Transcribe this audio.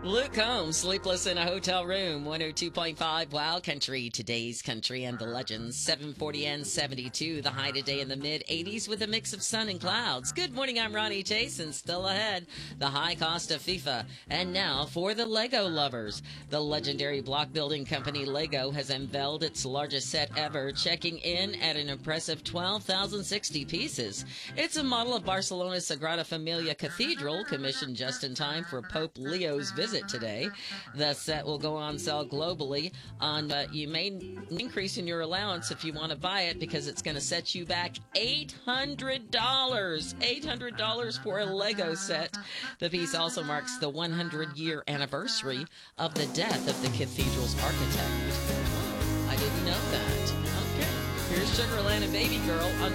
Luke Combs, Sleepless in a Hotel Room, 102.5 Wild Country, today's country and the legends, 740 and 72, the high today in the mid-80s with a mix of sun and clouds. Good morning, I'm Ronnie Chase, and still ahead, the high cost of FIFA. And now for the Lego lovers. The legendary block building company Lego has unveiled its largest set ever, checking in at an impressive 12,060 pieces. It's a model of Barcelona's Sagrada Familia Cathedral, commissioned just in time for Pope Leo's visit today. The set will go on sale globally. You may increase in your allowance if you want to buy it because it's going to set you back $800. $800 for a Lego set. The piece also marks the 100-year anniversary of the death of the cathedral's architect. I didn't know that. Okay. Here's Sugarland and Baby Girl on